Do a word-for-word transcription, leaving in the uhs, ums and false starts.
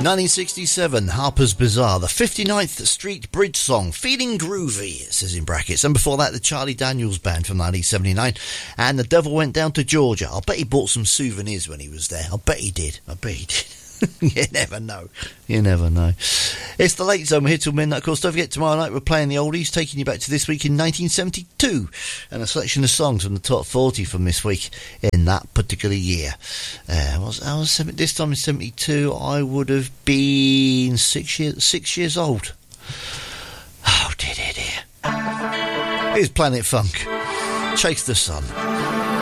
nineteen sixty-seven, Harper's Bazaar, the fifty-ninth Street Bridge song, Feeling Groovy, it says in brackets. And before that, the Charlie Daniels Band from nineteen seventy-nine, and The Devil Went Down to Georgia. I'll bet he bought some souvenirs when he was there. I bet he did. I bet he did. You never know. You never know. It's the Late Zone. We're here till midnight. Of course, don't forget, tomorrow night we're playing the oldies, taking you back to this week in nineteen seventy-two, and a selection of songs from the top forty from this week in that particular year. Uh, was, I was this time in seventy-two, I would have been six years six years old. Oh, dear, dear, dear. Here's Planet Funk. Chase the Sun.